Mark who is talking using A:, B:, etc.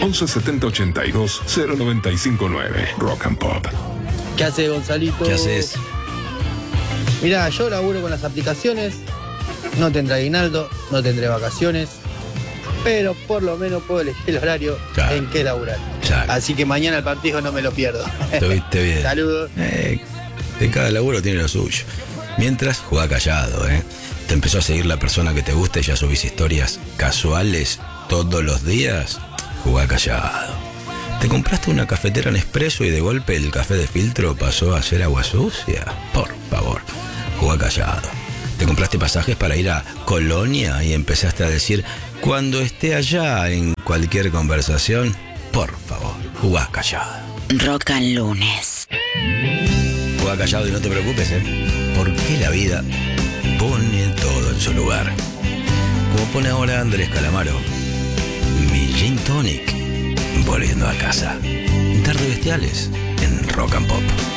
A: 11 70 82 0959. Rock and Pop.
B: ¿Qué haces, Gonzalito?
C: ¿Qué haces?
B: Mirá, yo laburo con las aplicaciones. No tendré aguinaldo, no tendré vacaciones, pero por lo menos puedo elegir el horario en que laburar.
C: Claro.
B: Así que mañana el partido no me lo pierdo.
C: Estuviste bien.
B: Saludos.
C: De cada laburo tiene lo suyo. Mientras, jugá callado, Te empezó a seguir la persona que te gusta y ya subís historias casuales todos los días. Jugá callado. ¿Te compraste una cafetera Nespresso y de golpe el café de filtro pasó a ser agua sucia? Por favor, jugá callado. ¿Te compraste pasajes para ir a Colonia y empezaste a decir cuando esté allá en cualquier conversación? Por favor, jugá callado.
D: Rock and Lunes.
C: Jugá callado y no te preocupes, porque la vida pone todo en su lugar. Como pone ahora Andrés Calamaro. Mi Gin Tonic, volviendo a casa. Tarde Bestiales en Rock and Pop.